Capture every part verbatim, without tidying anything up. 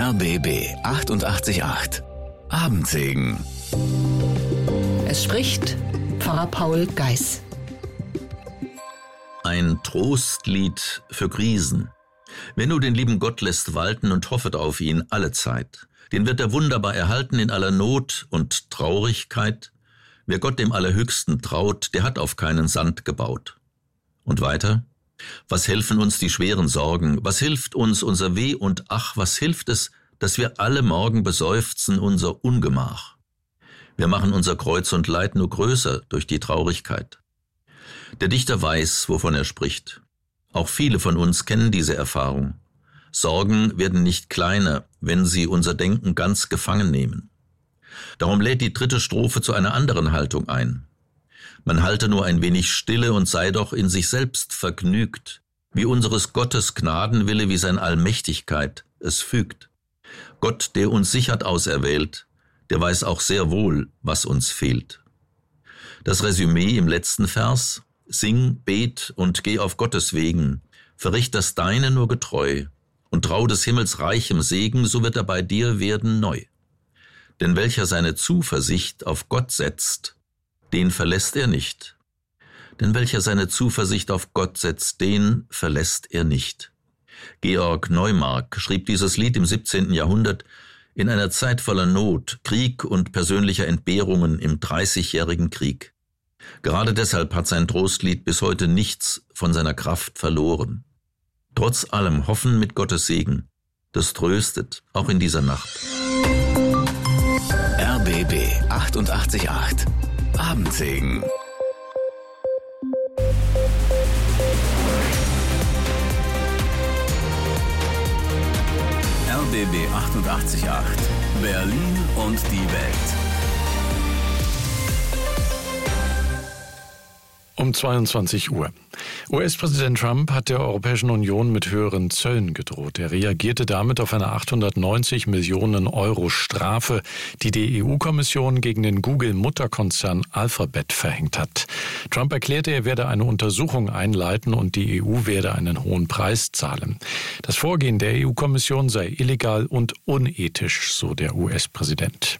R B B achtundachtzig Komma acht. Abendsegen. Es spricht Pfarrer Paul Geis. Ein Trostlied für Krisen. Wer nur den lieben Gott lässt walten und hoffet auf ihn alle Zeit, den wird er wunderbar erhalten in aller Not und Traurigkeit. Wer Gott dem Allerhöchsten traut, der hat auf keinen Sand gebaut. Und weiter? Was helfen uns die schweren Sorgen? Was hilft uns unser Weh und ach, was hilft es, dass wir alle Morgen beseufzen unser Ungemach? Wir machen unser Kreuz und Leid nur größer durch die Traurigkeit. Der Dichter weiß, wovon er spricht. Auch viele von uns kennen diese Erfahrung. Sorgen werden nicht kleiner, wenn sie unser Denken ganz gefangen nehmen. Darum lädt die dritte Strophe zu einer anderen Haltung ein. Man halte nur ein wenig Stille und sei doch in sich selbst vergnügt, wie unseres Gottes Gnadenwille, wie sein Allmächtigkeit es fügt. Gott, der uns sich hat auserwählt, der weiß auch sehr wohl, was uns fehlt. Das Resümee im letzten Vers: Sing, bet und geh auf Gottes Wegen, verricht das Deine nur getreu und trau des Himmels reichem Segen, so wird er bei dir werden neu. Denn welcher seine Zuversicht auf Gott setzt, den verlässt er nicht. Denn welcher seine Zuversicht auf Gott setzt, den verlässt er nicht. Georg Neumark schrieb dieses Lied im siebzehnten Jahrhundert in einer Zeit voller Not, Krieg und persönlicher Entbehrungen im Dreißigjährigen Krieg. Gerade deshalb hat sein Trostlied bis heute nichts von seiner Kraft verloren. Trotz allem Hoffen mit Gottes Segen, das tröstet, auch in dieser Nacht. R B B achtundachtzig Komma acht. Abendsegen. R B B achtundachtzig Komma acht. Berlin und die Welt. Um zweiundzwanzig Uhr. U S-Präsident Trump hat der Europäischen Union mit höheren Zöllen gedroht. Er reagierte damit auf eine achthundertneunzig Millionen Euro Strafe, die die E U-Kommission gegen den Google-Mutterkonzern Alphabet verhängt hat. Trump erklärte, er werde eine Untersuchung einleiten und die E U werde einen hohen Preis zahlen. Das Vorgehen der E U-Kommission sei illegal und unethisch, so der U S-Präsident.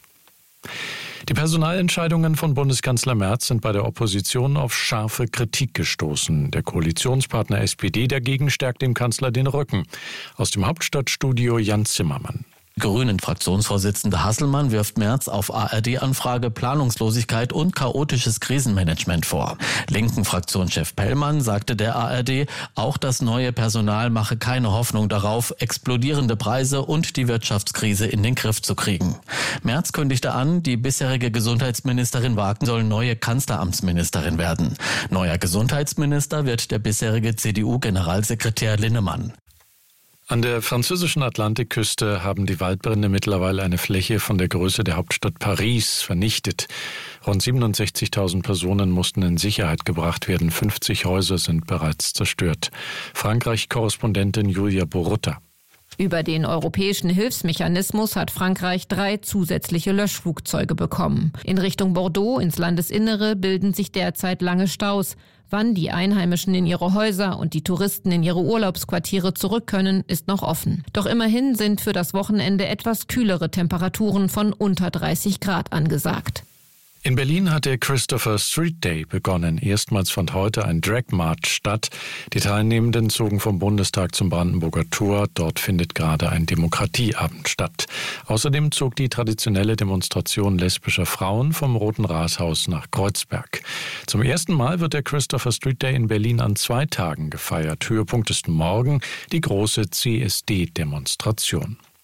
Die Personalentscheidungen von Bundeskanzler Merz sind bei der Opposition auf scharfe Kritik gestoßen. Der Koalitionspartner S P D dagegen stärkt dem Kanzler den Rücken. Aus dem Hauptstadtstudio Jan Zimmermann. Grünen-Fraktionsvorsitzender Hasselmann wirft Merz auf A R D-Anfrage Planungslosigkeit und chaotisches Krisenmanagement vor. Linken-Fraktionschef Pellmann sagte der A R D, auch das neue Personal mache keine Hoffnung darauf, explodierende Preise und die Wirtschaftskrise in den Griff zu kriegen. Merz kündigte an, die bisherige Gesundheitsministerin Wagen soll neue Kanzleramtsministerin werden. Neuer Gesundheitsminister wird der bisherige C D U-Generalsekretär Linnemann. An der französischen Atlantikküste haben die Waldbrände mittlerweile eine Fläche von der Größe der Hauptstadt Paris vernichtet. Rund siebenundsechzigtausend Personen mussten in Sicherheit gebracht werden. fünfzig Häuser sind bereits zerstört. Frankreich-Korrespondentin Julia Borutta. Über den europäischen Hilfsmechanismus hat Frankreich drei zusätzliche Löschflugzeuge bekommen. In Richtung Bordeaux, ins Landesinnere, bilden sich derzeit lange Staus. Wann die Einheimischen in ihre Häuser und die Touristen in ihre Urlaubsquartiere zurück können, ist noch offen. Doch immerhin sind für das Wochenende etwas kühlere Temperaturen von unter dreißig Grad angesagt. In Berlin hat der Christopher Street Day begonnen. Erstmals fand heute ein Drag March statt. Die Teilnehmenden zogen vom Bundestag zum Brandenburger Tor. Dort findet gerade ein Demokratieabend statt. Außerdem zog die traditionelle Demonstration lesbischer Frauen vom Roten Rathaus nach Kreuzberg. Zum ersten Mal wird der Christopher Street Day in Berlin an zwei Tagen gefeiert. Höhepunkt ist morgen die große C S D-Demonstration.